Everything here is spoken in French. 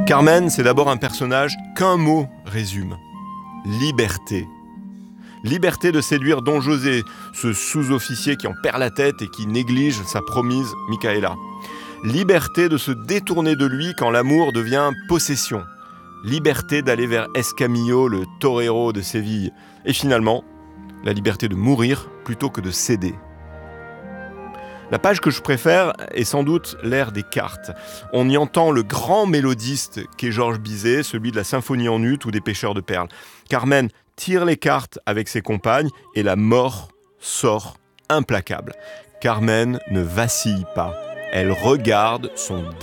Carmen, c'est d'abord un personnage qu'un mot résume. Liberté. Liberté de séduire Don José, ce sous-officier qui en perd la tête et qui néglige sa promise Micaela. Liberté de se détourner de lui quand l'amour devient possession. Liberté d'aller vers Escamillo, le torero de Séville. Et finalement, la liberté de mourir plutôt que de céder. La page que je préfère est sans doute l'ère des cartes. On y entend le grand mélodiste qu'est Georges Bizet, celui de la symphonie en ut ou des pêcheurs de perles. Carmen tire les cartes avec ses compagnes et la mort sort implacable. Carmen ne vacille pas. Elle regarde son